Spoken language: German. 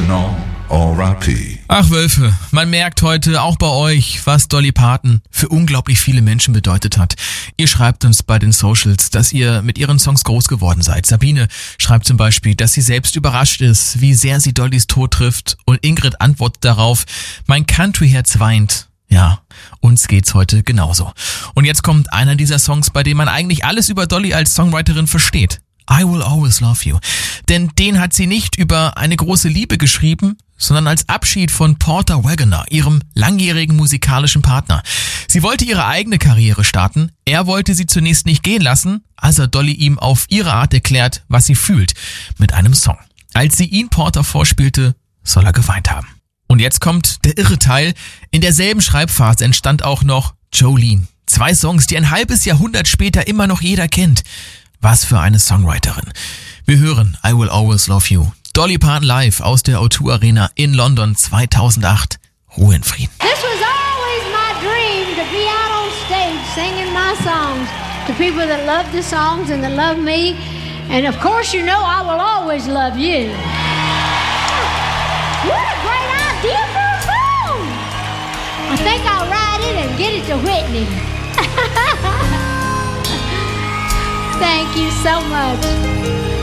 International R.I.P. Ach Wölfe, man merkt heute auch bei euch, was Dolly Parton für unglaublich viele Menschen bedeutet hat. Ihr schreibt uns bei den Socials, dass ihr mit ihren Songs groß geworden seid. Sabine schreibt zum Beispiel, dass sie selbst überrascht ist, wie sehr sie Dollys Tod trifft. Und Ingrid antwortet darauf, mein Country-Herz weint. Ja, uns geht's heute genauso. Und jetzt kommt einer dieser Songs, bei dem man eigentlich alles über Dolly als Songwriterin versteht. I Will Always Love You. Denn den hat sie nicht über eine große Liebe geschrieben, sondern als Abschied von Porter Wagoner, ihrem langjährigen musikalischen Partner. Sie wollte ihre eigene Karriere starten, er wollte sie zunächst nicht gehen lassen, als hat Dolly ihm auf ihre Art erklärt, was sie fühlt, mit einem Song. Als sie ihn Porter vorspielte, soll er geweint haben. Und jetzt kommt der irre Teil. In derselben Schreibphase entstand auch noch Jolene. 2 Songs, die ein halbes Jahrhundert später immer noch jeder kennt. Was für eine Songwriterin. Wir hören I Will Always Love You. Dolly Parton live aus der O2 Arena in London 2008. Ruhe in Frieden. This was always my dream, to be out on stage singing my songs to people that love the songs and that love me. And of course, you know I will always love you. What a great idea for a song! I think I'll write it and get it to Whitney. Thank you so much.